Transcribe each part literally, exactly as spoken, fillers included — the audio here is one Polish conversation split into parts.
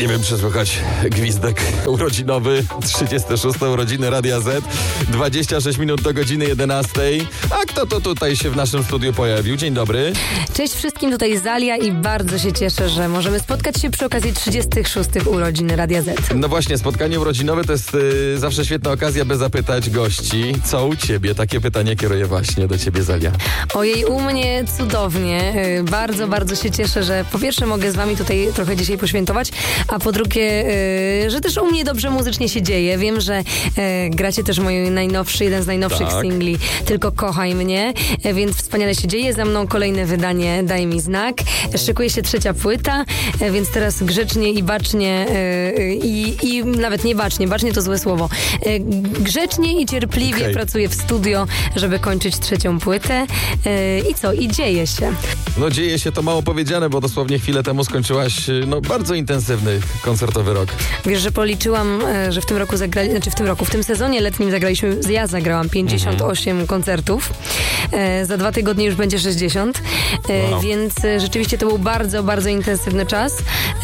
Nie wiem, czy słychać gwizdek urodzinowy, trzydzieste szóste urodziny Radia Z, dwadzieścia sześć minut do godziny jedenastej. A kto to tutaj się w naszym studiu pojawił? Dzień dobry. Cześć wszystkim, tutaj Zalia i bardzo się cieszę, że możemy spotkać się przy okazji trzydziestych szóstych urodzin Radia Z. No właśnie, spotkanie urodzinowe to jest y, zawsze świetna okazja, by zapytać gości, co u ciebie? Takie pytanie kieruję właśnie do ciebie, Zalia. Ojej, u mnie cudownie. Y, bardzo, bardzo się cieszę, że po pierwsze mogę z wami tutaj trochę dzisiaj poświętować, a po drugie, y, że też u mnie dobrze muzycznie się dzieje. Wiem, że y, gracie też mój najnowszy, jeden z najnowszych tak. singli, Tylko kochaj mnie, y, więc wspaniale się dzieje. Za mną kolejne wydanie Daj mi znak. Szykuje się trzecia płyta, y, więc teraz grzecznie i bacznie y, i, i nawet nie bacznie, bacznie to złe słowo. Y, grzecznie i cierpliwie Okay. pracuję w studio, żeby kończyć trzecią płytę. Y, I co? I dzieje się. No dzieje się to mało powiedziane, bo dosłownie chwilę temu skończyłaś no bardzo intensywny koncertowy rok. Wiesz, że policzyłam, że w tym roku zagrali, znaczy w tym roku, w tym sezonie letnim zagraliśmy, ja zagrałam pięćdziesiąt osiem mhm. koncertów. E, za dwa tygodnie już będzie sześćdziesiąt. E, wow. Więc e, rzeczywiście to był bardzo, bardzo intensywny czas.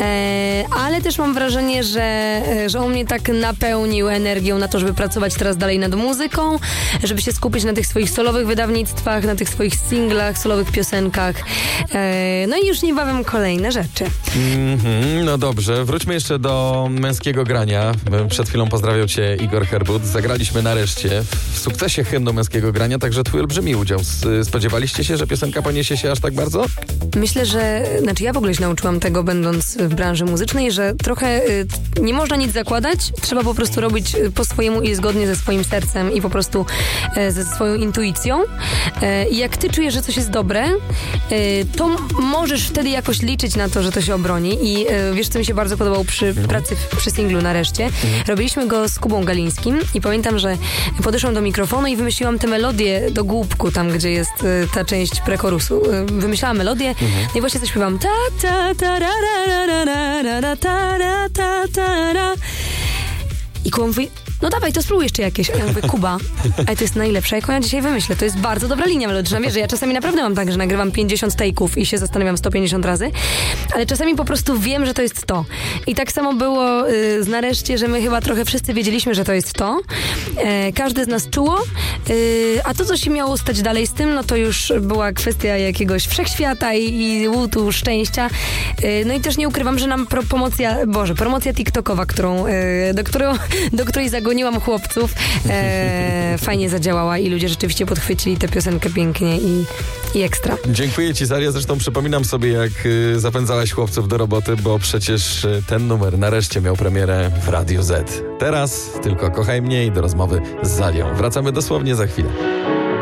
E, ale też mam wrażenie, że, e, że on mnie tak napełnił energią na to, żeby pracować teraz dalej nad muzyką, żeby się skupić na tych swoich solowych wydawnictwach, na tych swoich singlach, solowych piosenkach. E, no i już niebawem kolejne rzeczy. Mm-hmm, no dobrze, wróćmy jeszcze do męskiego grania. Przed chwilą pozdrawiał cię Igor Herbut. Zagraliśmy nareszcie w sukcesie hymnu męskiego grania, także twój olbrzymi udział. Spodziewaliście się, że piosenka poniesie się aż tak bardzo? Myślę, że, znaczy ja w ogóle się nauczyłam tego, będąc w branży muzycznej, że trochę y, nie można nic zakładać, trzeba po prostu robić po swojemu i zgodnie ze swoim sercem i po prostu y, ze swoją intuicją. I y, jak ty czujesz, że coś jest dobre, y, to możesz wtedy jakoś liczyć na to, że to się obroni. I y, wiesz, co mi się bardzo podobało przy mhm. pracy w, przy singlu nareszcie? Mhm. Robiliśmy go z Kubą Galińskim i pamiętam, że podeszłam do mikrofonu i wymyśliłam tę melodię do głupku, tam gdzie jest y, ta część prekorusu. Y, wymyślałam melodię mhm. i właśnie zaśpiewam ta ta ta ra ra ra ra ra ra ta ra ta ta ra. I Kuba mówi, no dawaj, to spróbuj jeszcze jakieś. A ja mówię, Kuba, ale to jest najlepsza, jaką ja dzisiaj wymyślę. To jest bardzo dobra linia melodyczna. Wiesz, że ja czasami naprawdę mam tak, że nagrywam pięćdziesiąt take'ów i się zastanawiam sto pięćdziesiąt razy, ale czasami po prostu wiem, że to jest to. I tak samo było y, z nareszcie, że my chyba trochę wszyscy wiedzieliśmy, że to jest to. E, każdy z nas czuło, y, a to, co się miało stać dalej z tym, no to już była kwestia jakiegoś wszechświata i, i łutu, szczęścia. Y, no i też nie ukrywam, że nam pro, promocja, Boże, promocja TikTokowa, którą, y, do, którą, do której zagłosowałam goniłam chłopców, e, fajnie zadziałała i ludzie rzeczywiście podchwycili tę piosenkę pięknie i, i ekstra. Dziękuję ci, Zaria. Zresztą przypominam sobie, jak y, zapędzałaś chłopców do roboty, bo przecież y, ten numer nareszcie miał premierę w Radiu Z. Teraz tylko kochaj mnie i do rozmowy z Zalią. Wracamy dosłownie za chwilę.